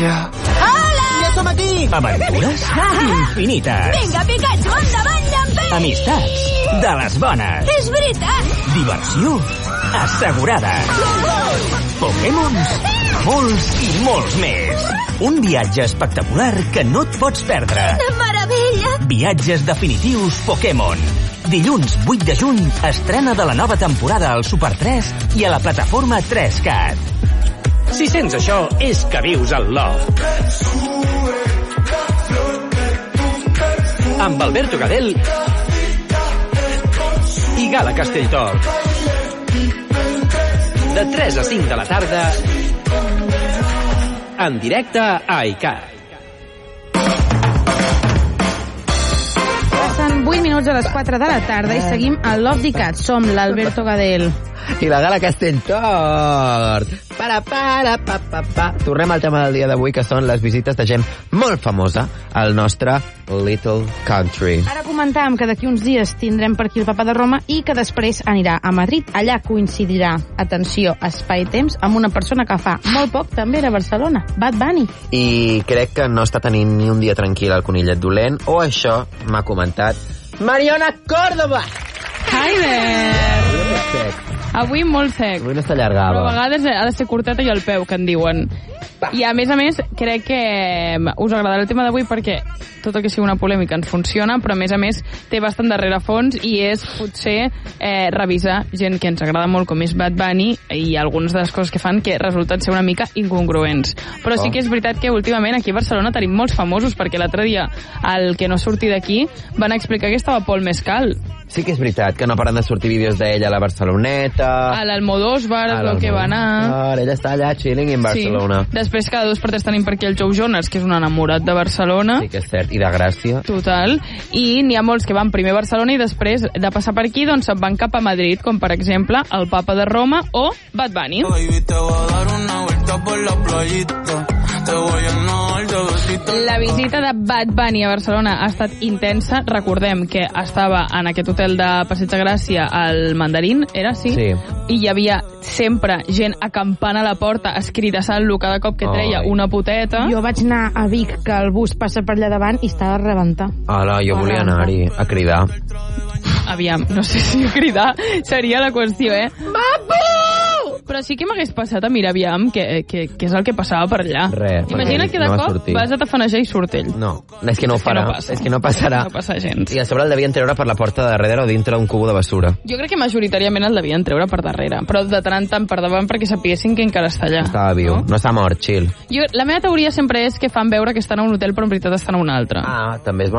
taronja. Hola! Ja som aquí! Aventures infinites. Vinga, Pikachu, endavant, llamper! Amistats de les bones. És veritat! Diversió assegurada. Pokémons, molts i molts més. Un viatge espectacular que no et pots perdre. Una meravella! Viatges definitius Pokémon. Dilluns 8 de juny, estrena de la nova temporada al Super 3 i a la plataforma 3CAT. Si sents això, és que vius al Love. Amb Alberto Gadel i Gala Castelltort. De 3 a 5 de la tarda, en directe a iCat. Passen 8 minuts a les 4 de la tarda i seguim al Love d'ICAT. Som l'Alberto Gadel i la Gala Castelltort. Pa. Tornem al tema del dia d'avui, que són les visites de gent molt famosa al nostre Little Country. Ara comentàvem que d'aquí uns dies tindrem per aquí el Papa de Roma i que després anirà a Madrid. Allà coincidirà, atenció, espai-temps, amb una persona que fa molt poc també era a Barcelona, Bad Bunny. I crec que no està tenint ni un dia tranquil el conillet dolent, o això m'ha comentat Mariona Córdoba. Hi there! Avui molt sec. Avui no està allargada. Però a vegades ha de ser curteta i al peu, que en diuen. I a més, crec que us agradarà el tema d'avui perquè tot el que sigui una polèmica ens funciona, però a més té bastant de rerefons i és potser revisar gent que ens agrada molt com és Bad Bunny i algunes de les coses que fan que resulten ser una mica incongruents. Però sí que és veritat que últimament aquí a Barcelona tenim molts famosos, perquè l'altre dia el que no surti d'aquí van explicar que estava Paul Mescal. Sí que és veritat que no paren de sortir vídeos d'ella a la Barceloneta. A l'Almodóvar, el que va anar. Ella està allà chilling in Barcelona. Sí. Després cada 2 per 3 tenim per aquí el Joe Jonas, que és un enamorat de Barcelona. Sí que és cert, i de Gràcia. Total. I n'hi ha molts que van primer a Barcelona i després de passar per aquí doncs se'n van cap a Madrid, com per exemple el Papa de Roma o Bad Bunny. La visita de Bad Bunny a Barcelona ha estat intensa. Recordem que estava en aquest hotel de Passeig de Gràcia al Mandarín, era? Sí? I hi havia sempre gent acampant a la porta, escridassant-lo cada cop que treia una poteta. Jo vaig anar a Vic, que el bus passa per allà davant i estava a rebentar. Hola, jo volia anar-hi a cridar. Aviam, no sé si cridar seria la qüestió, Mapo! Però sí que m'hagués passat a mirar, aviam, què és el que passava per allà. Res. Imagina que de cop vas a tafanejar i surt ell. No, és que no ho farà. És que no passarà. No passa gens. I a sobre el devien treure per la porta de darrere o dintre d'un cubo de basura. Jo crec que majoritàriament el devien treure per darrere, però de tant en tant per davant perquè sapiguessin que encara està allà. Estava viu, no s'ha mort, chill. La meva teoria sempre és que fan veure que estan a un hotel però en veritat estan a un altre. També és